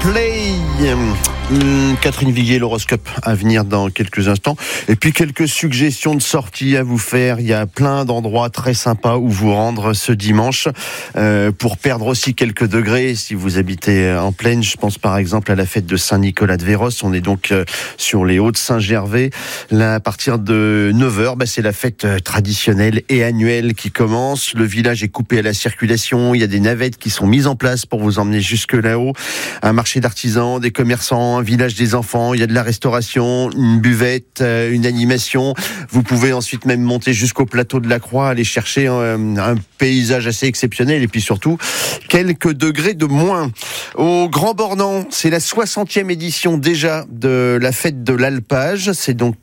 Play. Catherine Viguier, l'horoscope à venir dans quelques instants. Et puis quelques suggestions de sorties à vous faire. Il y a plein d'endroits très sympas où vous rendre ce dimanche pour perdre aussi quelques degrés si vous habitez en plaine. Je pense par exemple à la fête de Saint-Nicolas de Véros. On est donc sur les Hauts-de-Saint-Gervais. Là, à partir de 9h, c'est la fête traditionnelle et annuelle qui commence. Le village est coupé à la circulation. Il y a des navettes qui sont mises en place pour vous emmener jusque là-haut. Un marché d'artisans, des commerçants, un village des enfants, il y a de la restauration, une buvette, une animation. Vous pouvez ensuite même monter jusqu'au plateau de la Croix, aller chercher un paysage assez exceptionnel et puis surtout quelques degrés de moins. Au Grand Bornand, c'est la 60e édition déjà de la fête de l'alpage. C'est donc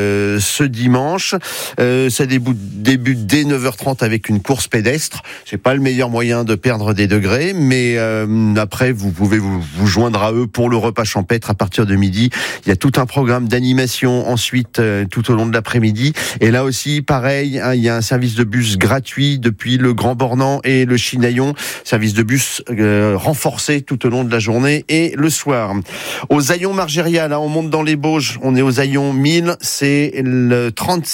ce dimanche. Ça débute dès 9h30 avec une course pédestre. C'est pas le meilleur moyen de perdre des degrés, mais après vous pouvez vous joindre à eux pour le repas champêtre à partir de midi. Il y a tout un programme d'animation ensuite tout au long de l'après-midi. Et là aussi, pareil, il y a un service de bus gratuit depuis le Grand Bornand et le Chinaillon. Service de bus renforcé tout au long de la journée et le soir. Aux Aillons Margéria, là, on monte dans les Bauges. On est aux Aillons 1000. C'est le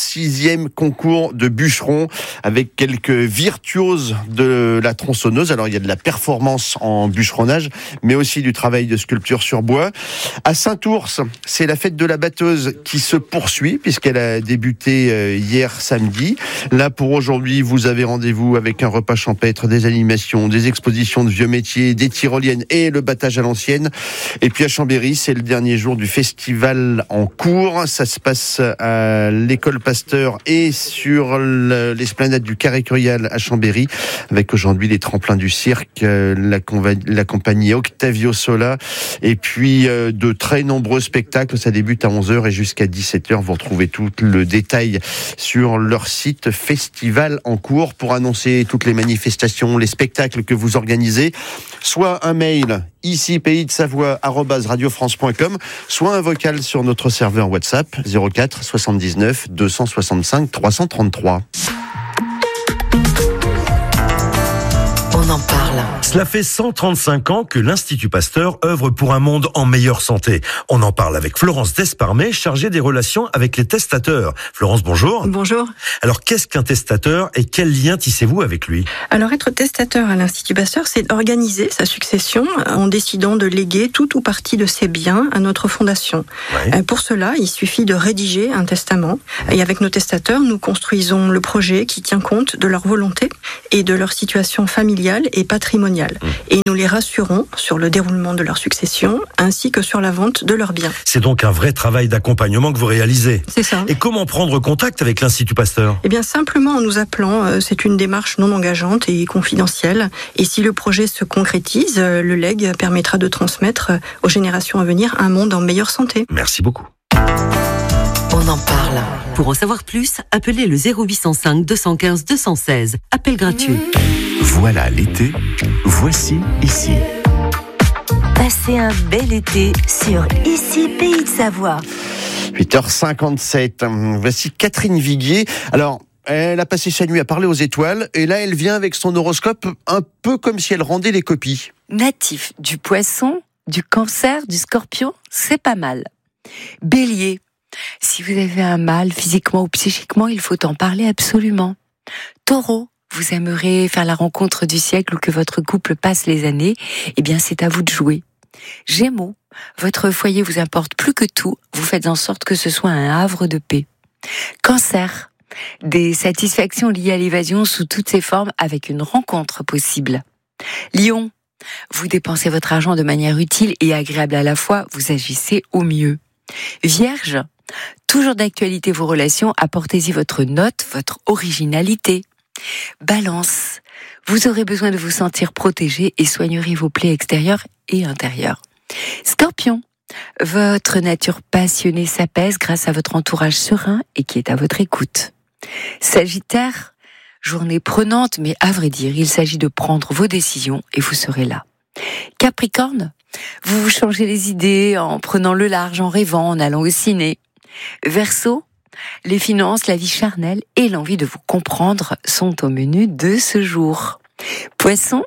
36e concours de bûcherons avec quelques virtuoses de la tronçonneuse. Alors, il y a de la performance en bûcheronnage, mais aussi du travail de sculpture sur bois. À Saint-Ours, c'est la fête de la batteuse qui se poursuit puisqu'elle a débuté hier samedi. Là, pour aujourd'hui, vous avez rendez-vous avec un repas champêtre, des animations, des expositions de vieux métiers, des tyroliennes et le battage à l'ancienne. Et puis à Chambéry, c'est le dernier jour du festival en cours. Ça se passe à l'école Pasteur et sur l'esplanade du Carré Curial à Chambéry, avec aujourd'hui les tremplins du cirque, la compagnie Octavio Sola, et puis de très nombreux spectacles. Ça débute à 11h et jusqu'à 17h. Vous retrouvez tout le détail sur leur site Festival en cours. Pour annoncer toutes les manifestations, les spectacles que vous organisez, soit un mail ici pays de Savoie @radiofrance.com, soit un vocal sur notre serveur WhatsApp 04 79 265 333. On en parle. Cela fait 135 ans que l'Institut Pasteur œuvre pour un monde en meilleure santé. On en parle avec Florence Desparmet, chargée des relations avec les testateurs. Florence, bonjour. Bonjour. Alors, qu'est-ce qu'un testateur et quel lien tissez-vous avec lui ? Alors, être testateur à l'Institut Pasteur, c'est organiser sa succession en décidant de léguer tout ou partie de ses biens à notre fondation. Ouais. Pour cela, il suffit de rédiger un testament. Et avec nos testateurs, nous construisons le projet qui tient compte de leur volonté et de leur situation familiale et patrimoniale. Et nous les rassurons sur le déroulement de leur succession ainsi que sur la vente de leurs biens. C'est donc un vrai travail d'accompagnement que vous réalisez. C'est ça. Et comment prendre contact avec l'Institut Pasteur ? Eh bien, simplement en nous appelant. C'est une démarche non engageante et confidentielle. Et si le projet se concrétise, le legs permettra de transmettre aux générations à venir un monde en meilleure santé. Merci beaucoup. On en parle. Pour en savoir plus, appelez le 0805 215 216. Appel gratuit. Voilà l'été, voici ici. Passez un bel été sur Ici Pays de Savoie. 8h57. Voici Catherine Viguier. Alors, elle a passé sa nuit à parler aux étoiles et là, elle vient avec son horoscope un peu comme si elle rendait les copies. Natif du Poisson, du Cancer, du Scorpion, c'est pas mal. Bélier, si vous avez un mal physiquement ou psychiquement, il faut en parler absolument. Taureau, vous aimerez faire la rencontre du siècle ou que votre couple passe les années, eh bien c'est à vous de jouer. Gémeaux, votre foyer vous importe plus que tout, vous faites en sorte que ce soit un havre de paix. Cancer, des satisfactions liées à l'évasion sous toutes ses formes avec une rencontre possible. Lion, vous dépensez votre argent de manière utile et agréable à la fois, vous agissez au mieux. Vierge, toujours d'actualité vos relations, apportez-y votre note, votre originalité. Balance, vous aurez besoin de vous sentir protégé et soignerez vos plaies extérieures et intérieures. Scorpion, votre nature passionnée s'apaise grâce à votre entourage serein et qui est à votre écoute. Sagittaire, journée prenante, mais à vrai dire, il s'agit de prendre vos décisions et vous serez là. Capricorne, vous vous changez les idées en prenant le large, en rêvant, en allant au ciné. Verseau, les finances, la vie charnelle et l'envie de vous comprendre sont au menu de ce jour. Poisson,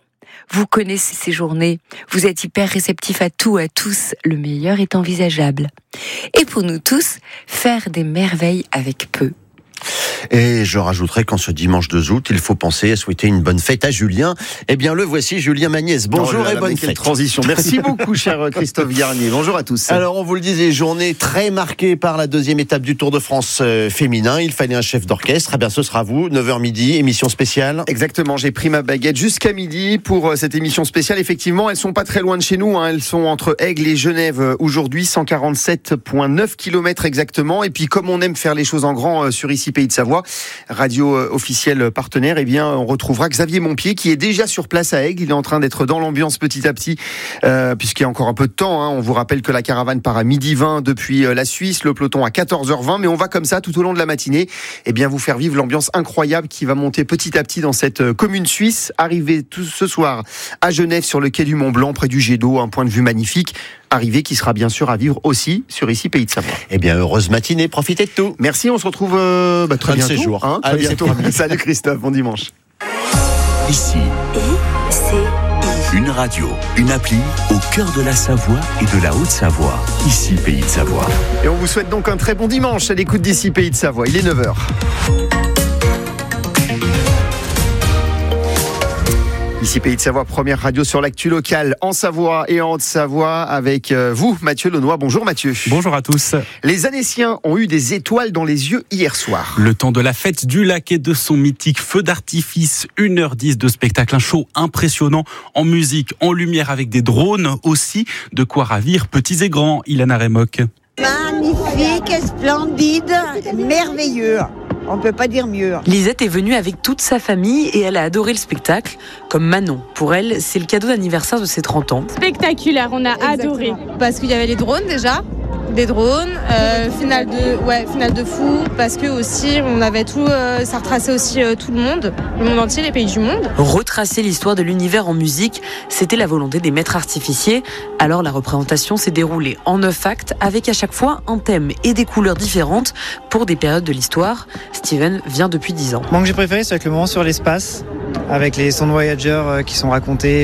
Vous connaissez ces journées, vous êtes hyper réceptif à tout, à tous, le meilleur est envisageable. Et pour nous tous, faire des merveilles avec peu. Et je rajouterai qu'en ce dimanche 2 août, il faut penser à souhaiter une bonne fête à Julien. Eh bien, le voici, Julien Magnès. Bonjour et bonne fête. Quelle transition. Merci beaucoup, cher Christophe Garnier. Bonjour à tous. Alors, on vous le disait, journée très marquée par la 2e étape du Tour de France féminin. Il fallait un chef d'orchestre. Eh bien, ce sera vous, 9h midi, émission spéciale. Exactement, j'ai pris ma baguette jusqu'à midi pour cette émission spéciale. Effectivement, elles sont pas très loin de chez nous. Elles sont entre Aigle et Genève aujourd'hui, 147,9 km exactement. Et puis, comme on aime faire les choses en grand sur ici Pays de Savoie, radio officielle partenaire, eh bien, on retrouvera Xavier Montpied qui est déjà sur place à Aigle. Il est en train d'être dans l'ambiance petit à petit, puisqu'il y a encore un peu de temps. On vous rappelle que la caravane part à 12h20 depuis la Suisse, le peloton à 14h20, mais on va comme ça tout au long de la matinée, eh bien, vous faire vivre l'ambiance incroyable qui va monter petit à petit dans cette commune suisse. Arrivée tout ce soir à Genève sur le quai du Mont Blanc, près du jet d'eau, un point de vue magnifique. Arrivée qui sera bien sûr à vivre aussi sur ici Pays de Savoie. Eh bien, heureuse matinée, profitez de tout. Merci, on se retrouve très bientôt. Séjour. Très bientôt. Salut Christophe, bon dimanche. Ici, une radio, une appli au cœur de la Savoie et de la Haute-Savoie. Ici Pays de Savoie. Et on vous souhaite donc un très bon dimanche à l'écoute d'ici Pays de Savoie. Il est 9h. Ici Pays de Savoie, première radio sur l'actu locale en Savoie et en Haute-Savoie avec vous, Mathieu Launois. Bonjour Mathieu. Bonjour à tous. Les Annéciens ont eu des étoiles dans les yeux hier soir. Le temps de la fête du lac et de son mythique feu d'artifice, 1h10 de spectacle, un show impressionnant en musique, en lumière avec des drones aussi, de quoi ravir petits et grands. Ilana Remoc. Magnifique, splendide, merveilleux. On ne peut pas dire mieux. Lisette est venue avec toute sa famille et elle a adoré le spectacle, comme Manon. Pour elle, c'est le cadeau d'anniversaire de ses 30 ans. Spectaculaire, on a adoré. Parce qu'il y avait les drones déjà, des drones, finale de fou, parce que aussi on avait tout, ça retraçait aussi tout le monde entier, les pays du monde. Retracer l'histoire de l'univers en musique, c'était la volonté des maîtres artificiers. Alors la représentation s'est déroulée en 9 actes, avec à chaque fois un thème et des couleurs différentes pour des périodes de l'histoire. Steven vient depuis 10 ans. Moi, que j'ai préféré, c'est le moment sur l'espace, avec les sons de Voyager qui sont racontés,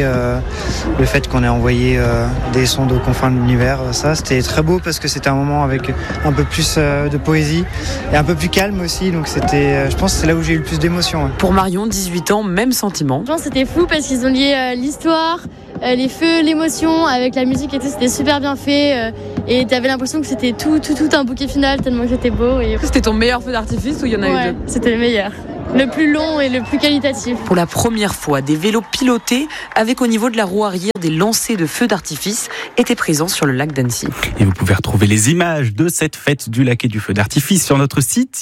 le fait qu'on ait envoyé des sondes aux confins de l'univers. Ça, c'était très beau parce que c'était un moment avec un peu plus de poésie et un peu plus calme aussi. Donc c'était, je pense que c'est là où j'ai eu le plus d'émotion. Pour Marion, 18 ans, même sentiment. Je pense que c'était fou parce qu'ils ont lié l'histoire, les feux, l'émotion avec la musique et tout. C'était super bien fait et t'avais l'impression que c'était tout un bouquet final tellement que c'était beau. Et... C'était ton meilleur feu d'artifice ou il y en a eu deux ? C'était le meilleur. Le plus long et le plus qualitatif. Pour la première fois, des vélos pilotés avec au niveau de la roue arrière des lancers de feux d'artifice étaient présents sur le lac d'Annecy. Et vous pouvez retrouver les images de cette fête du lac et du feu d'artifice sur notre site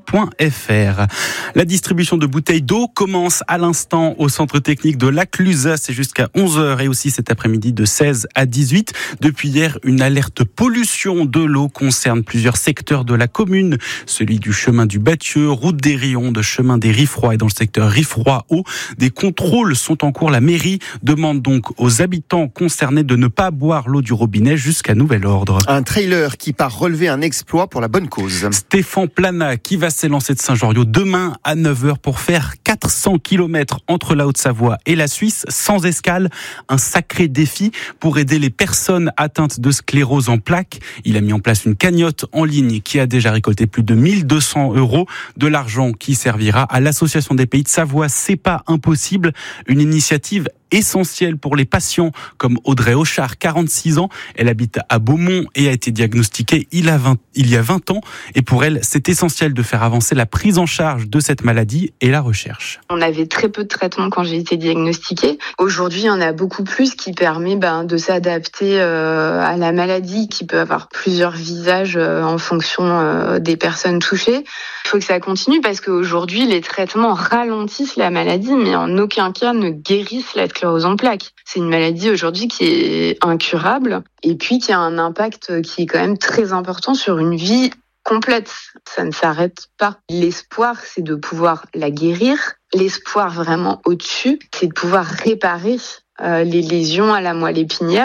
ici.fr. La distribution de bouteilles d'eau commence à l'instant au centre technique de Laclusa. C'est jusqu'à 11h et aussi cet après-midi de 16 à 18. Depuis hier, une alerte pollution de l'eau concerne plusieurs secteurs de la commune. Celui du chemin du Bathieu, route des Rions, de chemin des Riffroy et dans le secteur Riffroy-Haut. Des contrôles sont en cours. La mairie demande donc aux habitants concernés de ne pas boire l'eau du robinet jusqu'à nouvel ordre. Un trailer qui part relever un exploit pour la bonne cause. Stéphane Plana qui va s'élancer de Saint-Joriot demain à 9h pour faire 400 km entre la Haute-Savoie et la Suisse sans escale. Un sacré défi pour aider les personnes atteintes de sclérose en plaques. Il a mis en place une cagnotte en ligne qui a déjà récolté plus de 1 200 €, de l'argent qui servira à l'Association des Pays de Savoie. C'est pas impossible, une initiative essentielle pour les patients comme Audrey Auchard, 46 ans. Elle habite à Beaumont et a été diagnostiquée il y a 20 ans. Et pour elle, c'est essentiel de faire avancer la prise en charge de cette maladie et la recherche. On avait très peu de traitements quand j'ai été diagnostiquée. Aujourd'hui, il y en a beaucoup plus qui permet de s'adapter à la maladie qui peut avoir plusieurs visages en fonction des personnes touchées. Il faut que ça continue parce qu'aujourd'hui, les traitements ralentissent la maladie mais en aucun cas ne guérissent la sclérose en plaques. C'est une maladie aujourd'hui qui est incurable et puis qui a un impact qui est quand même très important sur une vie complète. Ça ne s'arrête pas. L'espoir, c'est de pouvoir la guérir. L'espoir vraiment au-dessus, c'est de pouvoir réparer les lésions à la moelle épinière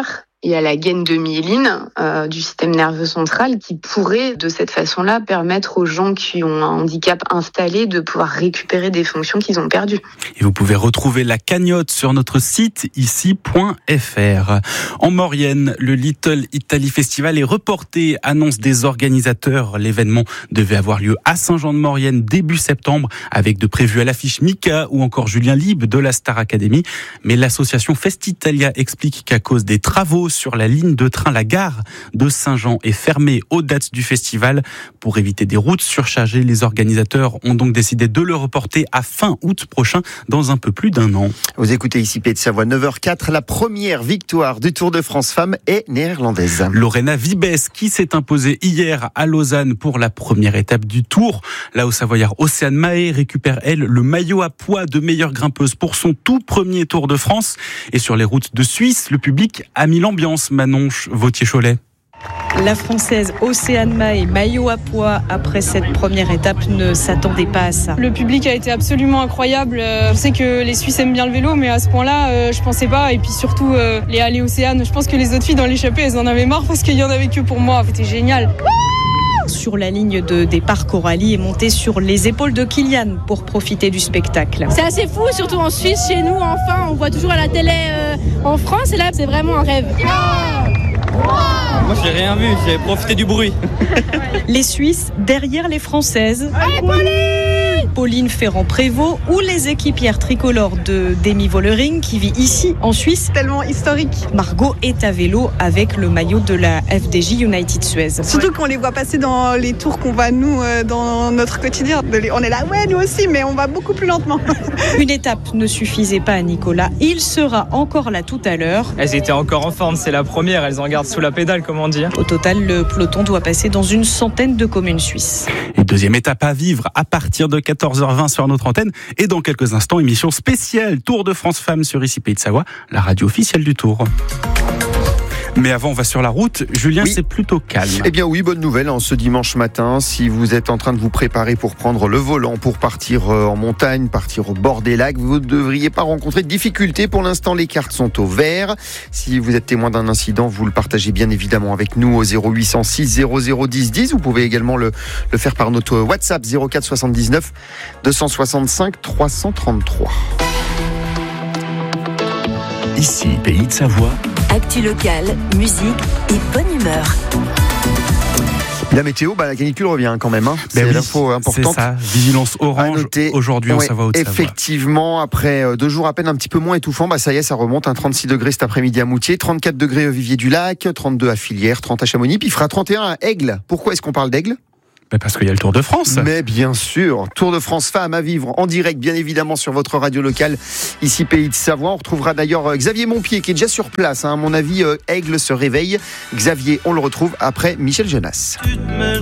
et à la gaine de myéline du système nerveux central qui pourrait de cette façon-là permettre aux gens qui ont un handicap installé de pouvoir récupérer des fonctions qu'ils ont perdues. Et vous pouvez retrouver la cagnotte sur notre site ici.fr. En Maurienne, le Little Italy Festival est reporté, annonce des organisateurs. L'événement devait avoir lieu à Saint-Jean-de-Maurienne début septembre avec de prévus à l'affiche Mika ou encore Julien Lieb de la Star Academy. Mais l'association Festitalia explique qu'à cause des travaux sur la ligne de train, la gare de Saint-Jean est fermée aux dates du festival. Pour éviter des routes surchargées, les organisateurs ont donc décidé de le reporter à fin août prochain, dans un peu plus d'1 an. Vous écoutez ici Pays de Savoie, 9h04, la première victoire du Tour de France Femmes est néerlandaise. Lorena Wiebes qui s'est imposée hier à Lausanne pour la première étape du Tour. La Haut-Savoyard Océane Mahé récupère, elle, le maillot à poids de meilleure grimpeuse pour son tout premier Tour de France. Et sur les routes de Suisse, le public a mis l'ambiance. Manon Vautier-Cholet. La Française Océane Mahé, maillot à poids après cette première étape, ne s'attendait pas à ça. Le public a été absolument incroyable. Je sais que les Suisses aiment bien le vélo, mais à ce point-là, je pensais pas. Et puis surtout, les allées Océane, je pense que les autres filles dans l'échappée, elles en avaient marre parce qu'il y en avait que pour moi. C'était génial. Sur la ligne de départ, Coralie est montée sur les épaules de Kylian pour profiter du spectacle. C'est assez fou, surtout en Suisse, chez nous, enfin, on voit toujours à la télé en France, et là, c'est vraiment un rêve. Moi, j'ai rien vu, j'ai profité du bruit. Les Suisses derrière les Françaises. Allez, Pauline Ferrand-Prévôt ou les équipières tricolores de Demi Vollering qui vit ici en Suisse. Tellement historique. Margot est à vélo avec le maillot de la FDJ United Suez. Surtout qu'on les voit passer dans les tours qu'on va nous dans notre quotidien. On est là, ouais, nous aussi, mais on va beaucoup plus lentement. Une étape ne suffisait pas à Nicolas. Il sera encore là tout à l'heure. Elles étaient encore en forme, c'est la première, elles en gardent sous la pédale, comme on dit. Au total, le peloton doit passer dans une centaine de communes suisses. Et deuxième étape à vivre à partir de 14h20 sur notre antenne. Et dans quelques instants, émission spéciale Tour de France Femmes sur ici Pays de Savoie, la radio officielle du Tour. Mais avant, on va sur la route. Julien, oui. C'est plutôt calme. Eh bien oui, bonne nouvelle ce dimanche matin. Si vous êtes en train de vous préparer pour prendre le volant, pour partir en montagne, partir au bord des lacs, vous ne devriez pas rencontrer de difficultés. Pour l'instant, les cartes sont au vert. Si vous êtes témoin d'un incident, vous le partagez bien évidemment avec nous au 0806 0010 10. Vous pouvez également le faire par notre WhatsApp 04 79 265 333. Ici, Pays de Savoie. Actu locale, musique et bonne humeur. La météo, la canicule revient quand même. C'est l'info importante. C'est ça, vigilance orange aujourd'hui en Savoie-Haute-Savoie. Effectivement, après 2 jours à peine un petit peu moins étouffants, ça y est, ça remonte. 36 degrés cet après-midi à Moutier, 34 degrés au Vivier-du-Lac, 32 à Filière, 30 à Chamonix, puis il fera 31 à Aigle. Pourquoi est-ce qu'on parle d'Aigle ? Parce qu'il y a le Tour de France. Mais bien sûr, Tour de France Femmes à vivre en direct, bien évidemment, sur votre radio locale, ici Pays de Savoie. On retrouvera d'ailleurs Xavier Montpied qui est déjà sur place. À mon avis, Aigle se réveille. Xavier, on le retrouve après Michel Jonas.